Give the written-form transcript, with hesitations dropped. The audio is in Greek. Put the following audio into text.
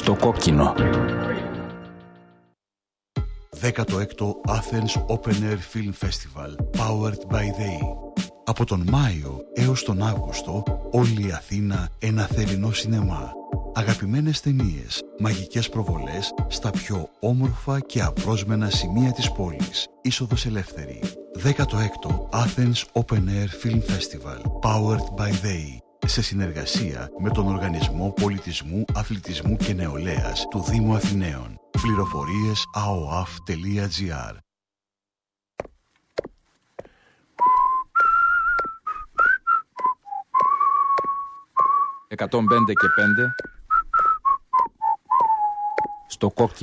Στο κόκκινο. 16ο Athens Open Air Film Festival Powered by They. Από τον Μάιο έως τον Αύγουστο, όλη η Αθήνα ένα θερινό σινεμά. Αγαπημένες ταινίες, μαγικές προβολές στα πιο όμορφα και απρόσμενα σημεία της πόλης. Είσοδος ελεύθερη. 16ο Athens Open Air Film Festival Powered by They. Σε συνεργασία με τον Οργανισμό Πολιτισμού, Αθλητισμού και Νεολαίας του Δήμου Αθηναίων. Πληροφορίες aoaf.gr. «105 και 5» στο κόκκινο.